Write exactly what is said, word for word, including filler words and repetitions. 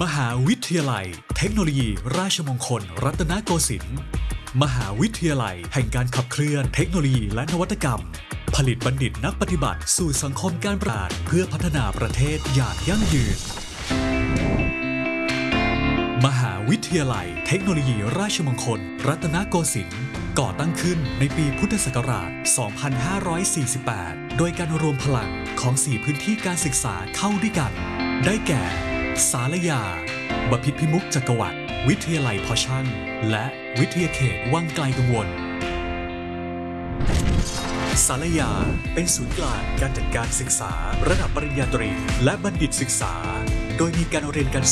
มหาวิทยาลัยเทคโนโลยีราชมงคลรัตนโกสินทร์มหาวิทยาลัยแห่งการขับเคลื่อนเทคโนโลยีและนวัตกรรมผลิตบัณฑิตนักปฏิบัติสู่สังคมการปราชญ์เพื่อพัฒนาประเทศอย่างยั่งยืนมหาวิทยาลัยเทคโนโลยีราชมงคลรัตนโกสินทร์ก่อตั้งขึ้นในปีพุทธศักราช สองพันห้าร้อยสี่สิบแปด โดยการรวมพลังของสี่พื้นที่การศึกษาเข้าด้วยกันได้แก่ศาลายาบพิตรพิมุขจักรวรรดิวิทยาลัยพอชั่นและวิทยาเขตวังไกลกังวลศาลายาเป็นศูนย์กลางการจัดการศึกษาระดับปริญญาตรีและบัณฑิตศึกษาโดยมีการเรียนการ